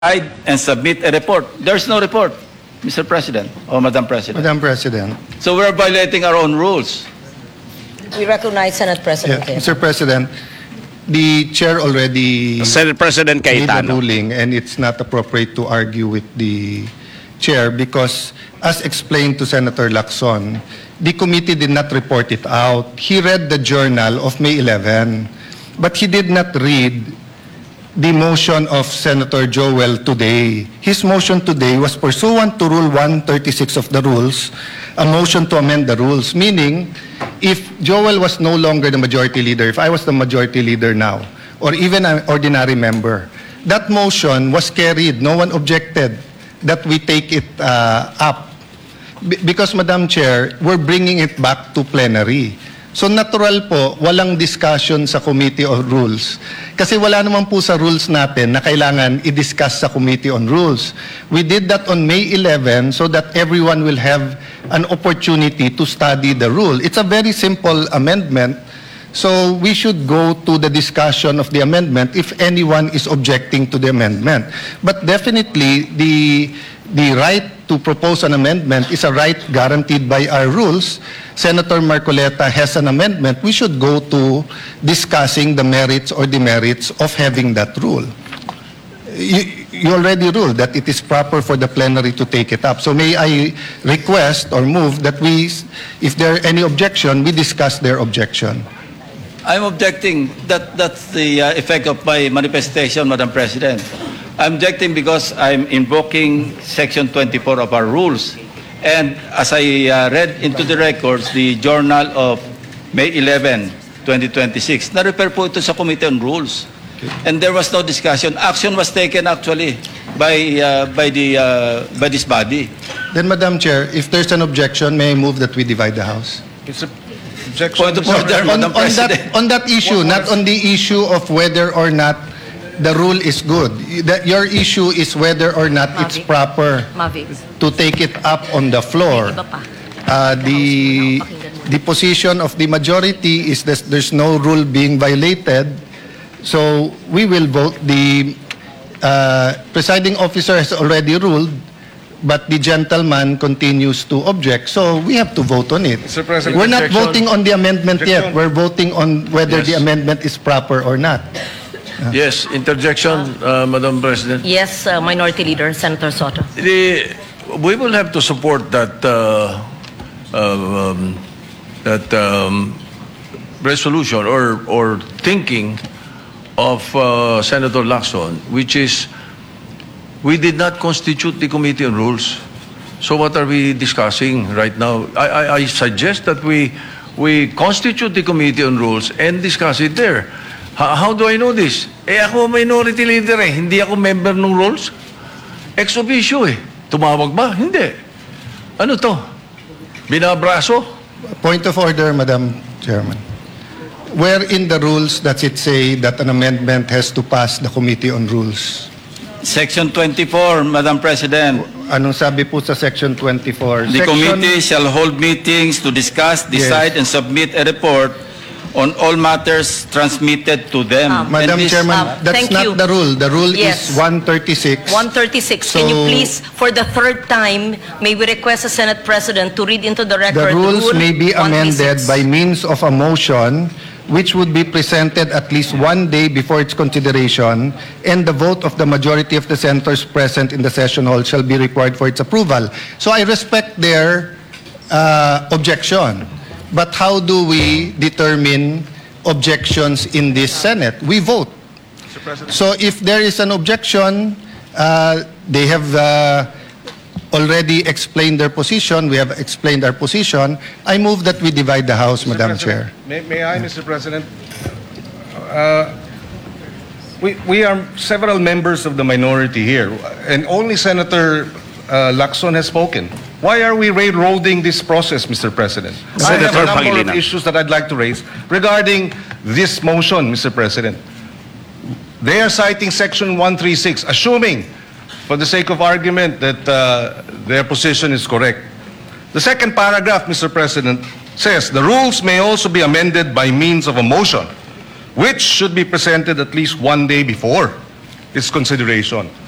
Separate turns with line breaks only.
and submit a report. There's no report, Mr. President or Madam President.
Madam President.
So we're violating our own rules.
We recognize Senate President.
Yeah, Mr. President, the chair already
Senate President
made a
Cayetano.
ruling, and it's not appropriate to argue with the chair because, as explained to Senator Lacson, the committee did not report it out. He read the journal of May 11, but he did not read the motion of Senator Joel today. His motion today was pursuant to Rule 136 of the rules, a motion to amend the rules, meaning if Joel was no longer the majority leader, if I was the majority leader now, or even an ordinary member, that motion was carried. No one objected that we take it up. Because, Madam Chair, we're bringing it back to plenary. So natural po, walang discussion sa Committee on Rules. Kasi wala naman po sa rules natin na kailangan i-discuss sa Committee on Rules. We did that on May 11 so that everyone will have an opportunity to study the rule. It's a very simple amendment. So we should go to the discussion of the amendment if anyone is objecting to the amendment. But definitely, the right to propose an amendment is a right guaranteed by our rules. Senator Marcoleta has an amendment. We should go to discussing the merits or demerits of having that rule. You already ruled that it is proper for the plenary to take it up. So may I request or move that we, if there are any objection, we discuss their objection.
I'm objecting. That's the effect of my manifestation, Madam President. I'm objecting because I'm invoking Section 24 of our rules. And as I read into the records, the journal of May 11, 2026, na-refer po ito sa Committee on Rules. And there was no discussion. Action was taken actually by this body.
Then, Madam Chair, if there's an objection, may I move that we divide the House?
It's a objection.
Point of order, Madam President.
On that issue, not on the issue of whether or not the rule is good. Your issue is whether or not it's proper to take it up on the floor. The position of the majority is that there's no rule being violated. So we will vote. The presiding officer has already ruled, but the gentleman continues to object. So we have to vote on it.
Mr. President,
We're not
objection.
voting on the amendment yet.
Objection.
We're voting on whether
Yes.
the amendment is proper or not.
Yes, interjection, Madam President.
Yes, Minority Leader, Senator Soto.
We will have to support that resolution or thinking of Senator Lacson, which is we did not constitute the Committee on Rules. So what are we discussing right now? I suggest that we constitute the Committee on Rules and discuss it there. How do I know this? Ako minority leader hindi ako member ng rules. Ex officio Tumawag ba? Hindi. Ano to? Binabraso?
Point of order, Madam Chairman. Where in the rules does it say that an amendment has to pass the Committee on Rules?
Section 24, Madam President.
Anong sabi po sa Section 24?
The committee shall hold meetings to discuss, decide, and submit a report on all matters transmitted to them.
Madam
And this-
Chairman, that's
thank
not
you.
the rule. The rule
Yes.
is 136.
136. Can you
So-
please, for the third time, may we request the Senate President to read into the
The
record
rules
Rule
may be amended
136.
by means of a motion which would be presented at least one day before its consideration, and the vote of the majority of the senators present in the session hall shall be required for its approval. So I respect their objection. But how do we determine objections in this Senate? We vote. So if there is an objection, they have already explained their position. We have explained our position. I move that we divide the House, Madam Chair.
May I, Mr. President? We are several members of the minority here, and only Senator Lacson has spoken. Why are we railroading this process, Mr. President? I have
Senator
a number of
Pangilinan.
issues that I'd like to raise regarding this motion, Mr. President. They are citing Section 136, assuming, for the sake of argument, that their position is correct. The second paragraph, Mr. President, says the rules may also be amended by means of a motion, which should be presented at least one day before its consideration.